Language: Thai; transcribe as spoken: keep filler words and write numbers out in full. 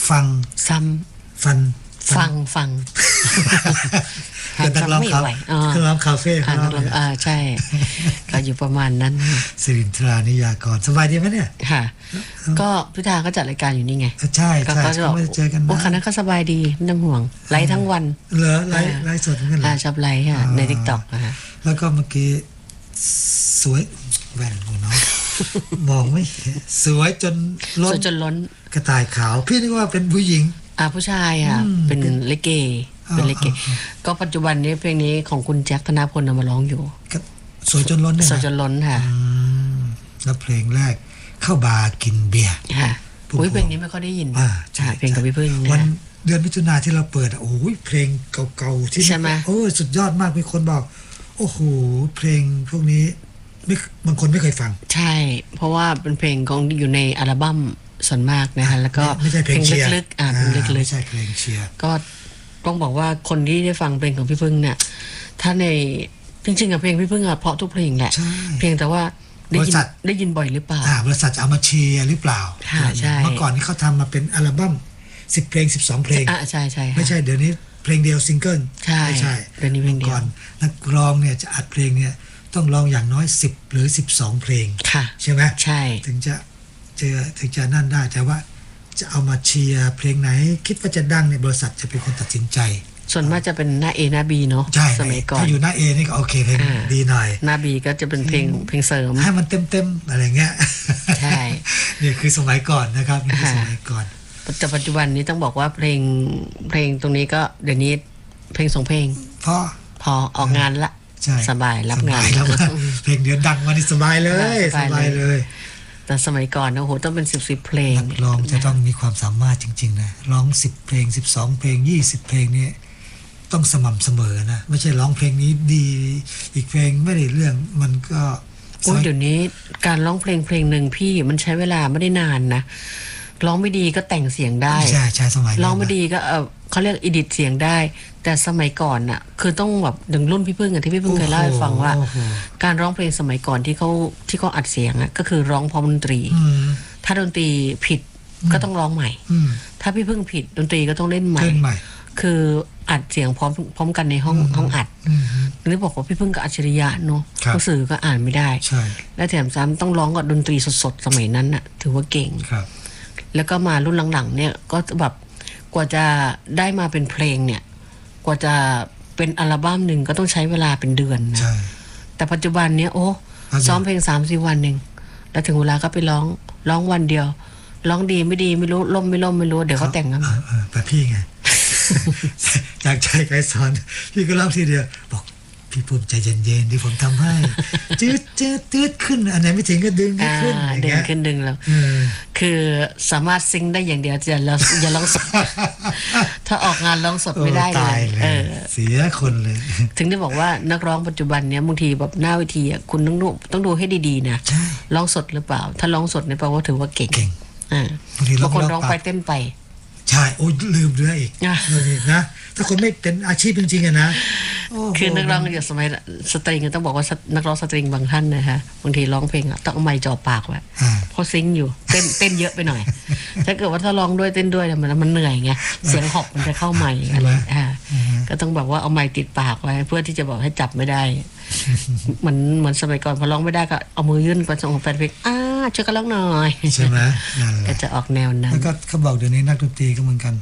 ฟังซ้ำฟันฟังฟังเป็นนักร้องเขาคือร้องคาเฟ่เขาอ่าใช่ก็อยู่ประมาณนั้นสิรินทรานิยากรสบายดีไหมเนี่ยค่ะก็พิธาก็จัดรายการอยู่นี่ไงใช่ใช่ก็ไม่ได้เจอกันนะโอ้คณะก็สบายดีไม่ต้องห่วงไลฟ์ทั้งวันเหรอไลฟ์ไลฟ์สดเหมือนกันเหรอชอบไลฟ์ค่ะใน TikTok นะคะแล้วก็เมื่อกี้สวยแหวนของน้องมองไม่สวยจนล้นจนล้นกระต่ายขาวพี่นึกว่าเป็นผู้หญิงอ่าผู้ชายอ่ะเป็นลิเกเป็นลิเกก็ปัจจุบันนี้เพลงนี้ของคุณแจ็คธนพลนำมาร้องอยู่สวยจนล้นเนี่ยสวยจนล้นค่ะแล้วเพลงแรกเข้าบาร์กินเบียร์ค่ะอุ้ยเพลงนี้ไม่ค่อยได้ยินใช่เพลงกับพี่พึ่งวันเดือนมิถุนาที่เราเปิดโอ้ยเพลงเก่าๆที่ใช่ไหมโอ้สุดยอดมากมีคนบอกโอ้โหเพลงพวกนี้ไม่บางคนไม่เคยฟังใช่เพราะว่าเป็นเพลงของอยู่ในอัลบั้มส่วนมากนะคะแล้วก็เพลงลึกๆอ่าเพลงลึกๆไม่ใช่เพลงเชียร์ก็ต้องบอกว่าคนที่ได้ฟังเพลงของพี่พึ่งเนี่ยถ้าในจริงๆกับเพลงพี่พึ่งอะเพราะทุกเพลงแหละเพียงแต่ว่าได้ยินได้ยินบ่อยหรือเปล่าบริษัทจะเอามาเชียร์หรือเปล่าเมื่อก่อนนี้เขาทำมาเป็นอัลบั้มสิบเพลงสิบสองเพลงอ่าใช่ใช่ไม่ใช่เดี๋ยวนี้เพลงเดียวซิงเกิลไม่ใช่เดี๋ยวนี้เพลงเดียวก่อนนักร้องเนี่ยจะอัดเพลงเนี่ยต้องร้องอย่างน้อยสิบหรือสิบสองเพลงใช่ไหมใช่ถึงจะเจอถึงจะนั่นได้แต่ว่าจะเอามาเชียร์เพลงไหนคิดว่าจะดังเนี่ยบริษัทจะเป็นคนตัดสินใจส่วนมากจะเป็นหน้า A หน้า B เนาะสมัยก่อนถ้าอยู่หน้า A นี่ก็โอเคเพลงดีหน่อยหน้า B ก็จะเป็นเพลงเพลงเสริมให้มันเต็มๆอะไรเงี้ยใช่นี่คือสมัยก่อนนะครับนี่คือสมัยก่อนแต่ปัจจุบันนี้ต้องบอกว่าเพลงเพลงตรงนี้ก็เดี๋ยวนี้เพลงสองเพลงพอพอออกงานละสบายรับงานเพลงเดียวดังมานี่สบายเลยสบายเลยแต่สมัยก่อนนะโหต้องเป็นสิบสิบเพลงนักร้องจะต้องมีความสามารถจริงๆนะร้องสิบเพลงสิบสองเพลงยี่สิบเพลงนี่ต้องสม่ำเสมอนะไม่ใช่ร้องเพลงนี้ดีอีกเพลงไม่ได้เรื่องมันก็โอ้เดี๋ยวนี้การร้องเพลงเพลงหนึ่งพี่มันใช้เวลาไม่ได้นานนะร้องไม่ดีก็แต่งเสียงได้ใช่ใช่สมัยร้องไม่ดีก็เออเขาเรียกอิดิทเสียงได้แต่สมัยก่อนน่ะคือต้องแบบดึงรุ่นพี่พึ่งอ่ะที่พี่พึ่งเคยเล่าให้ฟังว่าการร้องเพลงสมัยก่อนที่เขาที่เขาอัดเสียงอ่ะก็คือร้องพร้อมดนตรีถ้าดนตรีผิดก็ต้องร้องใหม่ถ้าพี่พึ่งผิดดนตรีก็ต้องเล่นใหม่คืออัดเสียงพร้อมพร้อมกันในห้องห้องอัดนี่บอกว่าพี่พึ่งกับอัจฉริยะเนาะหนังสือก็อ่านไม่ได้และแถมซ้ำต้องร้องกับดนตรีสดๆสมัยนั้นน่ะถือว่าเก่งแล้วก็มารุ่นหลังๆเนี่ยก็แบบกว่าจะได้มาเป็นเพลงเนี่ยกว่าจะเป็นอัลบั้มหนึ่งก็ต้องใช้เวลาเป็นเดือนนะแต่ปัจจุบันเนี้ยโอ้ซ้อมเพลงสามสี่วันเองแล้วถึงเวลาก็ไปร้องร้องวันเดียวร้องดีไม่ดีไม่รู้ล่มไม่ล่มไม่รู้เดี๋ยวเขาแต่งกันแต่พี่ไงจากใจใครสอนพี่ก็ร้องทีเดียวบอกพี่ภูมิใจเย็นๆที่ผมทำให้จืดจืดตืดขึ้นอันไหนไม่ถึงก็ดึงขึ้นดึงขึ้นดึงแล้วคือสามารถซิงได้อย่างเดียวอย่าเราอย่าร้องสดถ้าออกงานร้องสดไม่ได้เลยเสียคนเลยถึงได้บอกว่านักร้องปัจจุบันเนี้ยบางทีแบบหน้าเวทีอ่ะคุณต้องดูต้องดูให้ดีๆนะร้องสดหรือเปล่าถ้าร้องสดเนี่ยแปลว่าถือว่าเก่งอ่าบางคนร้องไปเต้นไปใช่โอ้ลืมเรื่องอีกนะถ้าคนไม่เป็นอาชีพจริงๆอะนะคือนักร้องอย่างสมัยสตริงต้องบอกว่านักร้องสตริงบางท่านนะฮะบางทีร้องเพลงอะต้องเอาไมค์จ่อปากไว้เพราะซิงอยู่เต้นเต้นเยอะไปหน่อยถ้าเกิดว่าถ้าร้องด้วยเต้นด้วยมันมันเหนื่อยไงเสียงหอบมันจะเข้าไมค์อะไรอ่าก็ต้องแบบว่าเอาไมค์ติดปากไว้เพื่อที่จะบอกให้จับไม่ได้เหมือนเหมือนสมัยก่อนพอร้องไม่ได้ก็เอามือยื่นไปส่งแฟนเพลงอ้าช่วยกันร้องหน่อยใช่ไหมก็จะออกแนวนั้นแล้วก็เขาบอกเดี๋ยวนี้นักดนตรีก็เหมือนกัน